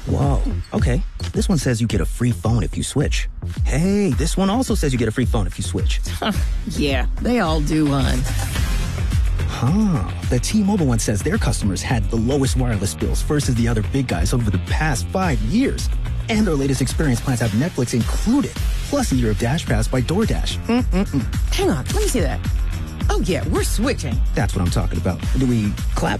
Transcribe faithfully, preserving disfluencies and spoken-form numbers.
Whoa, okay. This one says you get a free phone if you switch. Hey, this one also says you get a free phone if you switch. Yeah, they all do, hon. Huh. The T-Mobile one says their customers had the lowest wireless bills versus the other big guys over the past five years. And their latest experience plans have Netflix included, plus a year of Dash Pass by DoorDash. Mm-mm-mm. Hang on, let me see that. Oh, yeah, we're switching. That's what I'm talking about. Do we clap?